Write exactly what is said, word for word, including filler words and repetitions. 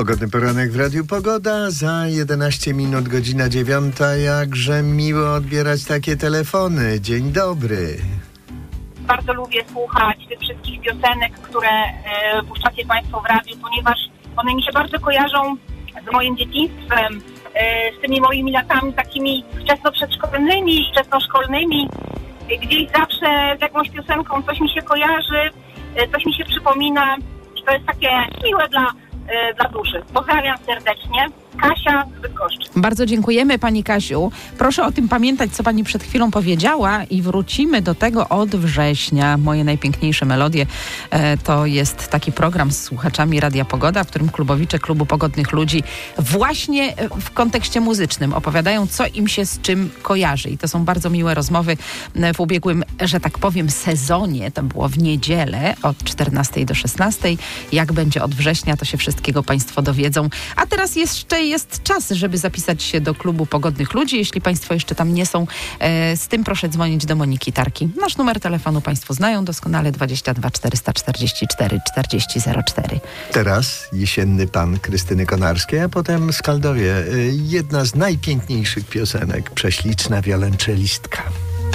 Pogodny poranek w Radiu Pogoda. Za jedenaście minut godzina dziewiąta. Jakże miło odbierać takie telefony. Dzień dobry. Bardzo lubię słuchać tych wszystkich piosenek, które e, puszczacie Państwo w radiu, ponieważ one mi się bardzo kojarzą z moim dzieciństwem, e, z tymi moimi latami takimi wczesno-przedszkolnymi, wczesnoszkolnymi. E, gdzieś zawsze z jakąś piosenką coś mi się kojarzy, e, coś mi się przypomina i to jest takie miłe dla, e, dla duszy. Pozdrawiam serdecznie. Kasia z Bydgoszczy. Bardzo dziękujemy Pani Kasiu. Proszę o tym pamiętać, co Pani przed chwilą powiedziała i wrócimy do tego od września. Moje najpiękniejsze melodie e, to jest taki program z słuchaczami Radia Pogoda, w którym klubowicze Klubu Pogodnych Ludzi właśnie w kontekście muzycznym opowiadają, co im się z czym kojarzy. I to są bardzo miłe rozmowy w ubiegłym, że tak powiem, sezonie. To było w niedzielę od czternastej do szesnastej. Jak będzie od września, to się wszystkiego Państwo dowiedzą. A teraz jeszcze jest czas, żeby zapisać się do Klubu Pogodnych Ludzi. Jeśli Państwo jeszcze tam nie są, e, z tym proszę dzwonić do Moniki Tarki. Nasz numer telefonu Państwo znają doskonale, dwadzieścia dwa czterysta czterdzieści cztery czterdzieści zero cztery. Teraz Jesienny Pan Krystyny Konarskiej, a potem Skaldowie. Jedna z najpiękniejszych piosenek, Prześliczna wiolonczelistka.